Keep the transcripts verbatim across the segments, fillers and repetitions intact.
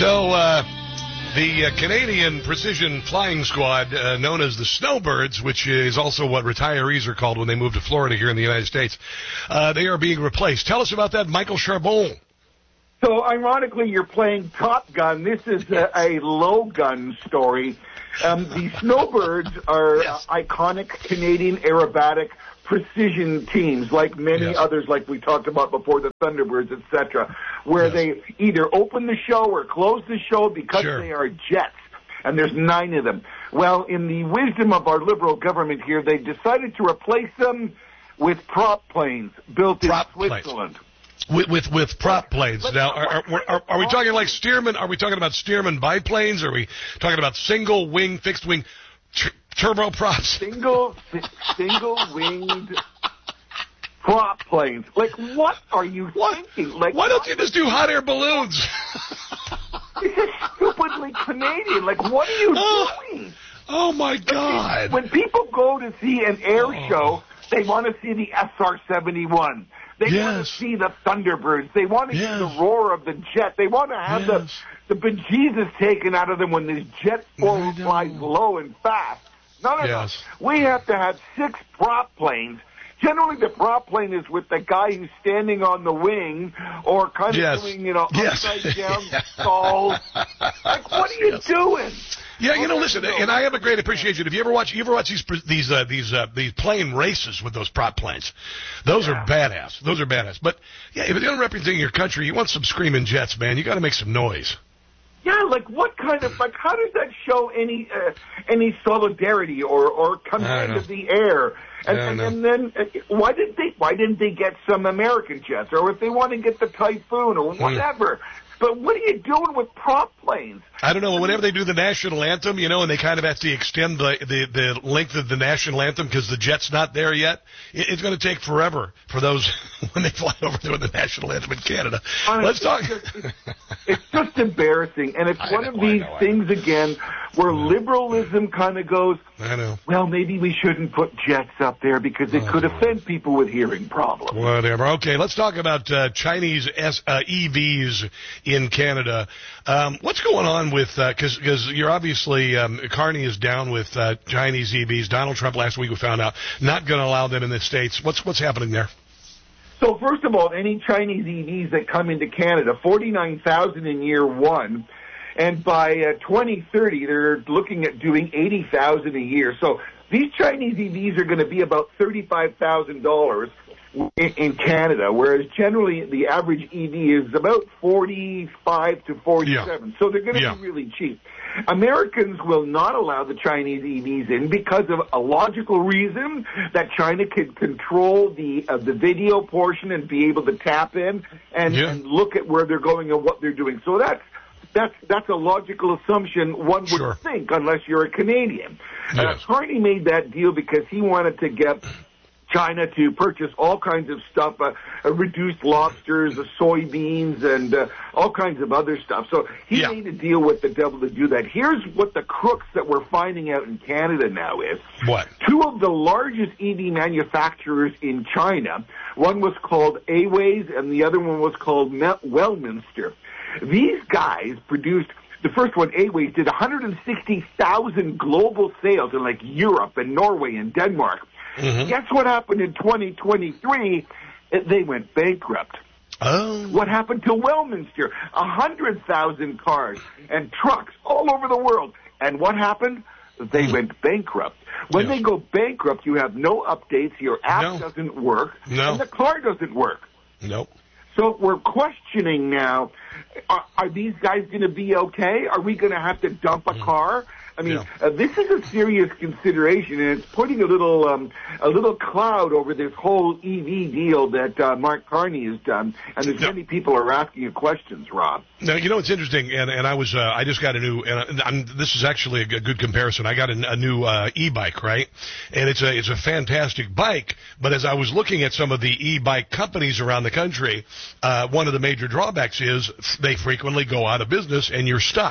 So, uh, the uh, Canadian Precision Flying Squad, uh, known as the Snowbirds, which is also what retirees are called when they move to Florida here in the United States, uh, they are being replaced. Tell us about that, Michael Charbon. So, ironically, you're playing Top Gun. This is a, a low gun story. Um, the Snowbirds are yes. uh, iconic Canadian aerobatic precision teams, like many yes. others, like we talked about before, the Thunderbirds, et cetera, where yes. they either open the show or close the show because sure. they are jets, and there's nine of them. Well, in the wisdom of our liberal government here, they decided to replace them with prop planes built prop in Switzerland. Planes. With, with with prop planes. Now, are, are, are, are we talking like Stearman? Are we talking about Stearman biplanes? Are we talking about single wing, fixed wing t- turboprops? Single, single winged prop planes. Like, what are you what? thinking? Like, why don't you just do hot air balloons? This is stupidly Canadian. Like, what are you oh, doing? Oh my God! When people go to see an air oh. show, they want to see the S R seventy-one. They yes. want to see the Thunderbirds. They want to yes. see the roar of the jet. They want to have yes. the, the bejesus taken out of them when this jet flies low and fast. None of yes. us. We have to have six prop planes. Generally, the prop plane is with the guy who's standing on the wing or kind of yes. doing, you know, yes. upside down stalls. Like, what are you yes. doing? Yeah, you know, listen, and I have a great appreciation. If you ever watch, you ever watch these these uh, these uh, these plane races with those prop planes? Those yeah. are badass. Those are badass. But yeah, if you're going to represent your country, you want some screaming jets, man. You got to make some noise. Yeah, like what kind of like? How does that show any uh, any solidarity or or command of the air? And, and, and then uh, why didn't they why didn't they get some American jets, or if they want to get the Typhoon or whatever? Mm. But what are you doing with prop planes? I don't know. Whenever they do the national anthem, you know, and they kind of have to extend the the, the length of the national anthem because the jet's not there yet, it, it's going to take forever for those when they fly over doing the national anthem in Canada. Honestly, Let's talk. It's just, it's, it's just embarrassing, and it's I one know, of these I know, things again where I know. liberalism kind of goes. I know. Well, maybe we shouldn't put jets up there because it oh, could offend people with hearing problems. Whatever. Okay, let's talk about uh, Chinese S, uh, E Vs in Canada. Um, what's going on with, because uh, because you're obviously, um, Carney is down with uh, Chinese E Vs. Donald Trump last week we found out not going to allow them in the States. What's what's happening there? So first of all, any Chinese E Vs that come into Canada, forty-nine thousand in year one. And by uh, twenty thirty, they're looking at doing eighty thousand a year. So these Chinese E Vs are going to be about thirty-five thousand dollars in, in Canada, whereas generally the average E V is about forty-five to forty-seven. Yeah. So they're going to yeah. be really cheap. Americans will not allow the Chinese E Vs in because of a logical reason that China can control the uh, the video portion and be able to tap in and, yeah. and look at where they're going and what they're doing. So that's That's that's a logical assumption one would sure. think unless you're a Canadian. Yes. Uh, Carney made that deal because he wanted to get China to purchase all kinds of stuff, uh, uh, reduced lobsters, uh, soybeans, and uh, all kinds of other stuff. So he yeah. made a deal with the devil to do that. Here's what the crooks that we're finding out in Canada now is. What? Two of the largest E V manufacturers in China, one was called Aways and the other one was called Wellminster. These guys produced, the first one, Aways, did one hundred sixty thousand global sales in like Europe and Norway and Denmark. Mm-hmm. Guess what happened in twenty twenty-three? They went bankrupt. Oh. What happened to Wellminster? one hundred thousand cars and trucks all over the world. And what happened? They mm. went bankrupt. When yes. they go bankrupt, you have no updates, your app no. doesn't work, no. and the car doesn't work. Nope. So we're questioning now, are, are these guys going to be okay? Are we going to have to dump a car? I mean, yeah. uh, this is a serious consideration, and it's putting a little um, a little cloud over this whole E V deal that uh, Mark Carney has done. And there's no. many people are asking you questions, Rob. Now, you know, it's interesting, and, and I was uh, I just got a new, and I'm, this is actually a good comparison. I got a, a new uh, e-bike, right? And it's a it's a fantastic bike. But as I was looking at some of the e-bike companies around the country, uh, one of the major drawbacks is they frequently go out of business, and you're stuck.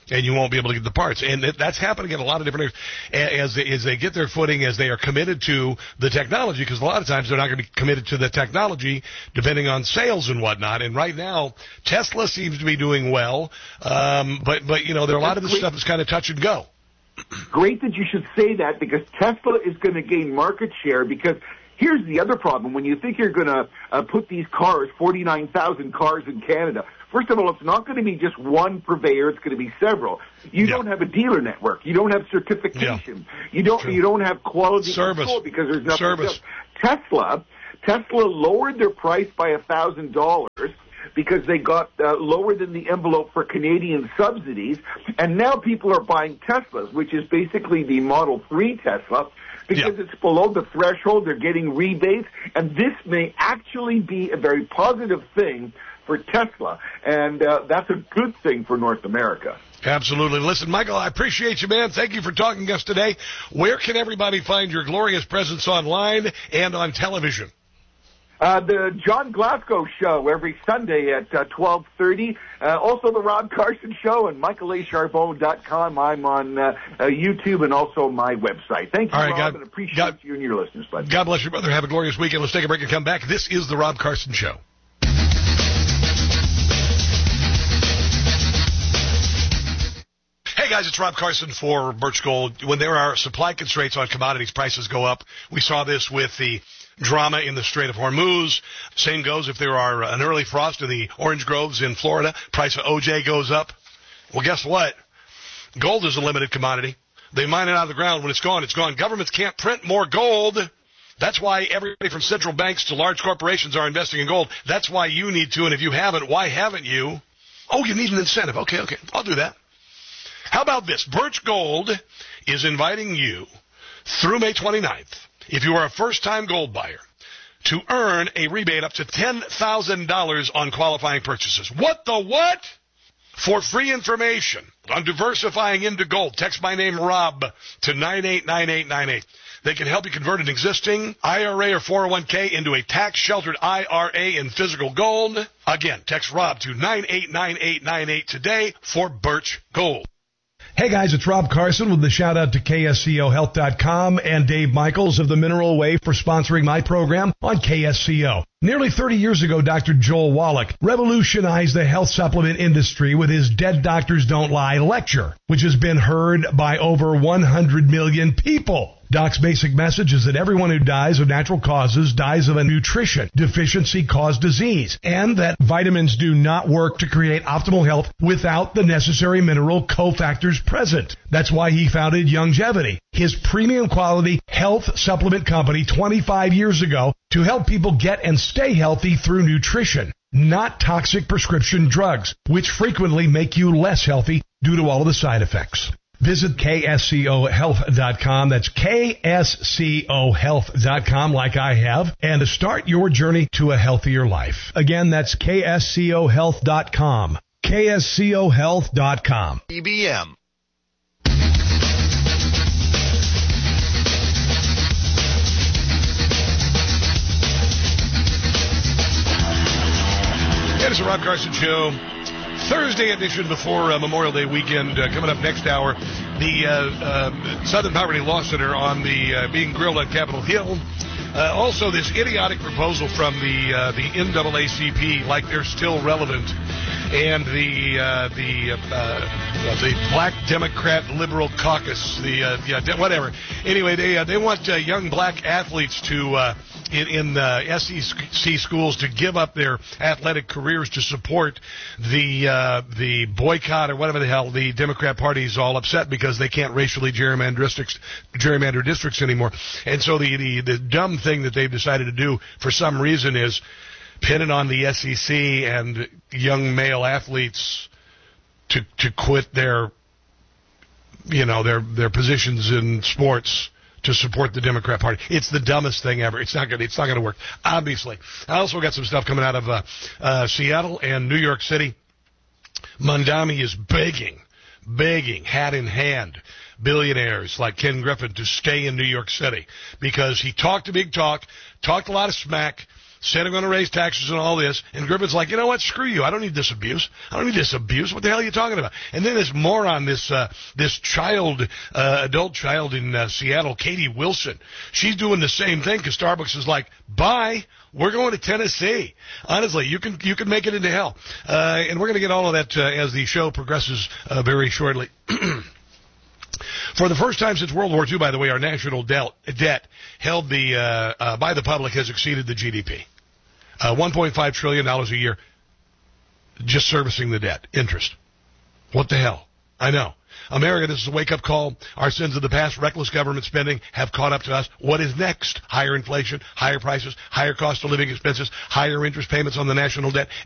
and you won't be able to get the parts. And that's happening in a lot of different areas as they, as they get their footing, as they are committed to the technology, because a lot of times they're not going to be committed to the technology depending on sales and whatnot. And right now, Tesla seems to be doing well, um, but, but, you know, there are a lot of this stuff that's kind of touch and go. Great that you should say that, because Tesla is going to gain market share, because here's the other problem. When you think you're going to uh, put these cars, forty-nine thousand cars in Canada, first of all, it's not going to be just one purveyor. It's going to be several. You yeah. don't have a dealer network. You don't have certification. Yeah. You don't True. You don't have quality Service. control because there's nothing Service. else. Tesla, Tesla lowered their price by one thousand dollars because they got uh, lower than the envelope for Canadian subsidies, and now people are buying Teslas, which is basically the Model three Tesla, because yeah. it's below the threshold. They're getting rebates, and this may actually be a very positive thing for Tesla, and uh, that's a good thing for North America. Absolutely. Listen, Michael, I appreciate you, man. Thank you for talking to us today. Where can everybody find your glorious presence online and on television? Uh, the John Glasgow Show every Sunday at uh, twelve thirty. Uh, also the Rob Carson Show and Michael A Charbonneau dot com. I'm on uh, uh, YouTube and also my website. Thank you, All right, Rob, God, and appreciate God, you and your listeners, bud. God bless you, brother. Have a glorious weekend. Let's take a break and come back. This is the Rob Carson Show. Hey guys, it's Rob Carson for Birch Gold. When there are supply constraints on commodities, prices go up. We saw this with the drama in the Strait of Hormuz. Same goes if there are an early frost in the orange groves in Florida. Price of O J goes up. Well, guess what? Gold is a limited commodity. They mine it out of the ground. When it's gone, it's gone. Governments can't print more gold. That's why everybody from central banks to large corporations are investing in gold. That's why you need to, and if you haven't, why haven't you? Oh, you need an incentive. Okay, okay, I'll do that. How about this? Birch Gold is inviting you through May twenty-ninth, if you are a first-time gold buyer, to earn a rebate up to ten thousand dollars on qualifying purchases. What the what? For free information on diversifying into gold, text my name, Rob, to nine eight nine eight nine eight. They can help you convert an existing I R A or four oh one k into a tax-sheltered I R A in physical gold. Again, text Rob to nine eight nine eight nine eight today for Birch Gold. Hey guys, it's Rob Carson with the shout out to K S C O health dot com and Dave Michaels of the Mineral Way for sponsoring my program on K S C O. Nearly thirty years ago, Doctor Joel Wallach revolutionized the health supplement industry with his Dead Doctors Don't Lie lecture, which has been heard by over one hundred million people. Doc's basic message is that everyone who dies of natural causes dies of a nutrition deficiency caused disease, and that vitamins do not work to create optimal health without the necessary mineral cofactors present. That's why he founded Youngevity, his premium quality health supplement company twenty-five years ago, to help people get and stay healthy through nutrition, not toxic prescription drugs, which frequently make you less healthy due to all of the side effects. Visit K S C O health dot com. That's K S C O health dot com, like I have, and to start your journey to a healthier life. Again, that's K S C O health dot com. K S C O health dot com. E B M. It is the Rob Carson Show. Thursday edition before uh, Memorial Day weekend. Uh, coming up next hour, the uh, uh, Southern Poverty Law Center on the uh, being grilled on Capitol Hill. Uh, also, this idiotic proposal from the uh, the N double A C P, like they're still relevant, and the uh, the uh, the Black Democrat Liberal Caucus, the uh, yeah de- whatever. Anyway, they uh, they want uh, young black athletes to. Uh, in, in uh, S E C schools to give up their athletic careers to support the uh, the boycott or whatever the hell. The Democrat Party is all upset because they can't racially gerrymander districts, gerrymander districts anymore. And so the, the, the dumb thing that they've decided to do for some reason is pin it on the S E C and young male athletes to to quit their, you know, their their positions in sports to support the Democrat Party. It's the dumbest thing ever. It's not going. It's not going to work. Obviously, I also got some stuff coming out of uh, uh, Seattle and New York City. Mondami is begging, begging, hat in hand, billionaires like Ken Griffin to stay in New York City because he talked a big talk, talked a lot of smack, said I'm going to raise taxes and all this, and Griffin's like, you know what, screw you, I don't need this abuse. I don't need this abuse. What the hell are you talking about? And then this moron, this uh, this child, uh, adult child in uh, Seattle, Katie Wilson, she's doing the same thing because Starbucks is like, bye, we're going to Tennessee. Honestly, you can you can make it into hell. Uh, and we're going to get all of that uh, as the show progresses uh, very shortly. For the first time since World War Two, by the way, our national debt, debt held the uh, uh, by the public has exceeded the G D P. Uh, one point five trillion dollars a year just servicing the debt, interest. What the hell? I know. America, this is a wake-up call. Our sins of the past, reckless government spending, have caught up to us. What is next? Higher inflation, higher prices, higher cost of living expenses, higher interest payments on the national debt,